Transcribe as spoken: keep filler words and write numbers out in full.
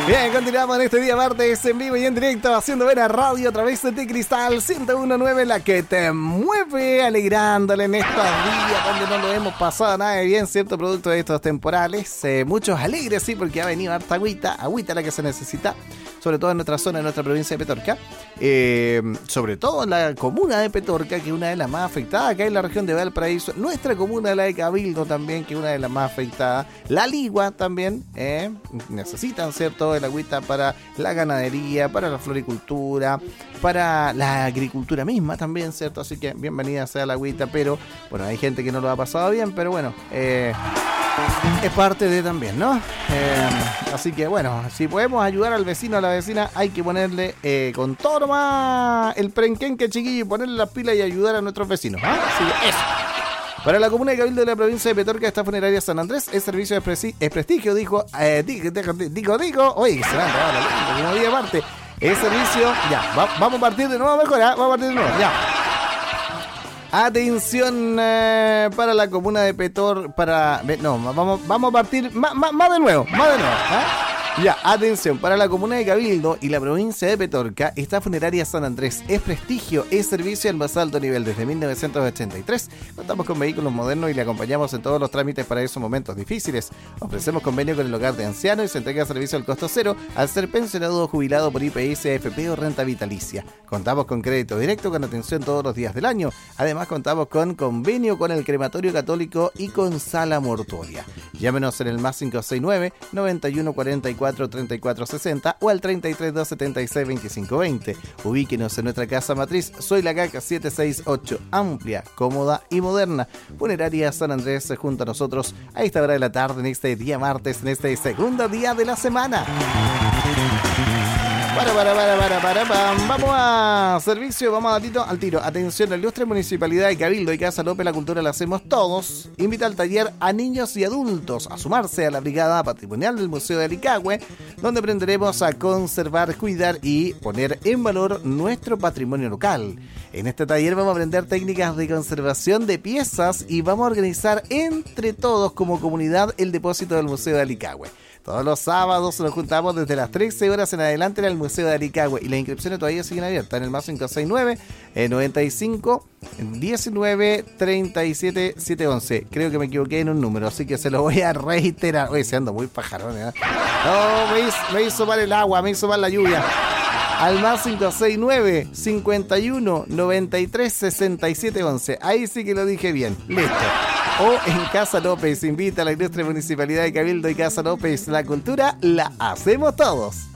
Bien, continuamos en este día martes en vivo y en directo haciendo ver a radio a través de Cristal ciento uno punto nueve, la que te mueve, alegrándole en estos días donde no lo hemos pasado nada de bien, cierto, producto de estos temporales. Eh, muchos alegres, sí, porque ha venido harta agüita, agüita la que se necesita, sobre todo en nuestra zona, en nuestra provincia de Petorca, eh, sobre todo en la comuna de Petorca, que es una de las más afectadas, acá en la región de Valparaíso, nuestra comuna, la de Cabildo también, que es una de las más afectadas, la Ligua también, eh, necesitan, cierto, el agüita para la ganadería, para la floricultura, para la agricultura misma también, cierto, así que bienvenida sea la agüita, pero bueno, hay gente que no lo ha pasado bien, pero bueno, eh, es parte de también, ¿no? Eh, así que bueno, si podemos ayudar al vecino, a la vecina, hay que ponerle eh, con todo nomás el prenquenque, chiquillo, y ponerle las pilas y ayudar a nuestros vecinos, ¿ah? Así que eso. Para la comuna de Cabildo de la provincia de Petorca, esta funeraria San Andrés es servicio de presi- es prestigio, dijo, eh, digo, digo, digo, oye, que se van a acabar la lengua, como día aparte, es servicio, ya, va, vamos a partir de nuevo mejor, ¿eh? Vamos a partir de nuevo, ya. Atención eh, para la comuna de Petor, para, no, vamos, vamos a partir, más, más, más de nuevo, más de nuevo, ¿eh? Ya, atención, para la comuna de Cabildo y la provincia de Petorca, esta funeraria San Andrés es prestigio, es servicio al más alto nivel desde mil novecientos ochenta y tres. Contamos con vehículos modernos y le acompañamos en todos los trámites para esos momentos difíciles. Ofrecemos convenio con el hogar de ancianos y se entrega servicio al costo cero al ser pensionado o jubilado por I P S, A F P o renta vitalicia. Contamos con crédito directo con atención todos los días del año. Además, contamos con convenio con el crematorio católico y con sala mortuoria. Llámenos en el más cinco seis nueve, noventa y uno cuarenta y cuatro, treinta y cuatro sesenta o al treinta y tres, doscientos setenta y seis, veinticinco veinte. Ubíquenos en nuestra casa matriz, Soy la Caca siete seis ocho, amplia, cómoda y moderna. Funeraria San Andrés junto a nosotros a esta hora de la tarde, en este día martes, en este segundo día de la semana. Para, para, para, para, para, para. Vamos a servicio, vamos a tito, al tiro. Atención, la ilustre Municipalidad de Cabildo y Casa López, la cultura la hacemos todos. Invita al taller a niños y adultos a sumarse a la Brigada Patrimonial del Museo de Alicagüe, donde aprenderemos a conservar, cuidar y poner en valor nuestro patrimonio local. En este taller vamos a aprender técnicas de conservación de piezas y vamos a organizar entre todos como comunidad el depósito del Museo de Alicagüe. Todos los sábados nos juntamos desde las trece horas en adelante en el Museo de Alicagüe y las inscripciones todavía siguen abiertas en el más cinco seis nueve, noventa y cinco, diecinueve, treinta y siete, setecientos once. Creo que me equivoqué en un número, así que se lo voy a reiterar. Oye, se ando muy pajarón, ¿eh? No, me hizo, me hizo mal el agua, me hizo mal la lluvia. Al más cinco seis nueve, cincuenta y uno, noventa y tres, sesenta y siete, once. Ahí sí que lo dije bien. Listo. O en Casa López, invita a la ilustre Municipalidad de Cabildo y Casa López. La cultura la hacemos todos.